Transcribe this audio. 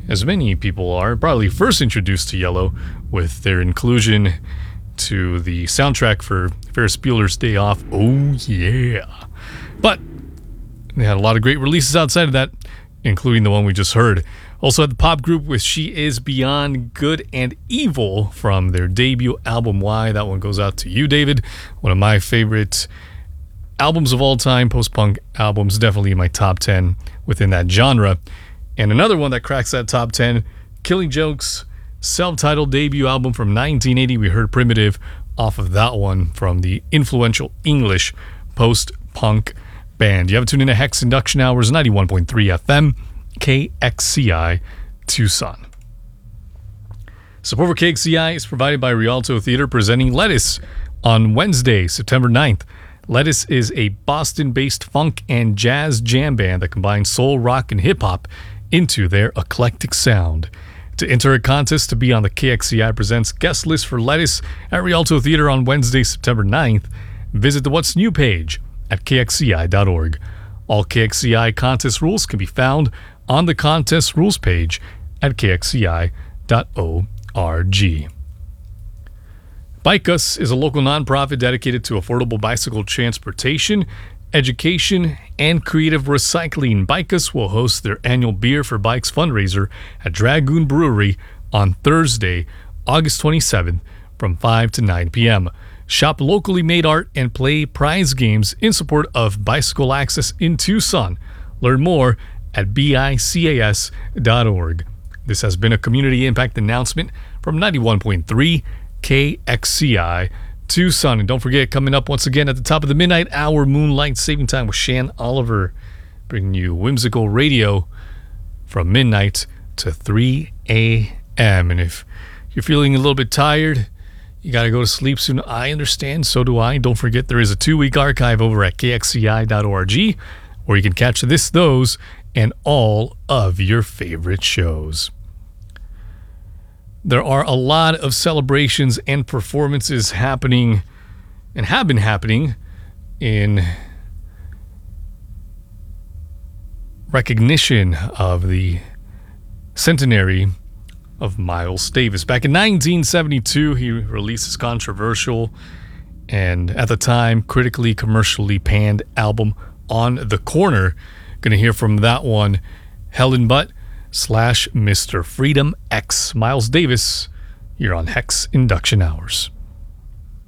as many people are, probably first introduced to Yellow with their inclusion to the soundtrack for Ferris Bueller's Day Off. Oh, yeah. But they had a lot of great releases outside of that, including the one we just heard. Also had the pop group with She Is Beyond Good and Evil from their debut album, Why. That one goes out to you, David. One of my favorite albums of all time, post-punk albums, definitely in my top 10 within that genre. And another one that cracks that top 10, Killing Joke's self-titled debut album from 1980. We heard Primitive off of that one from the influential English post-punk band. You have it tuned in to Hex Induction Hours, 91.3 FM, KXCI, Tucson. Support for KXCI is provided by Rialto Theater, presenting Lettuce on Wednesday, September 9th. Lettuce is a Boston-based funk and jazz jam band that combines soul, rock, and hip-hop into their eclectic sound. To enter a contest to be on the KXCI Presents guest list for Lettuce at Rialto Theater on Wednesday, September 9th, visit the What's New page at kxci.org. All KXCI contest rules can be found on the contest rules page at kxci.org. Bike Us is a local nonprofit dedicated to affordable bicycle transportation, education, and creative recycling. Bike Us will host their annual Beer for Bikes fundraiser at Dragoon Brewery on Thursday, August 27th from 5 to 9 p.m. Shop locally made art and play prize games in support of bicycle access in Tucson. Learn more at bicas.org. This has been a community impact announcement from 91.3 KXCI Tucson. And don't forget, coming up once again at the top of the midnight hour, Moonlight Saving Time with Shan Oliver, bringing you whimsical radio from midnight to 3 a.m. And if you're feeling a little bit tired, you got to go to sleep soon. I understand. So do I. Don't forget, there is a 2-week archive over at kxci.org where you can catch this, those, and all of your favorite shows. There are a lot of celebrations and performances happening and have been happening in recognition of the centenary of Miles Davis. Back in 1972, he released his controversial and, at the time, critically, commercially panned album On the Corner. Gonna hear from that one, Helen Butt / Mr. Freedom X. Miles Davis, you're on Hex Induction Hours.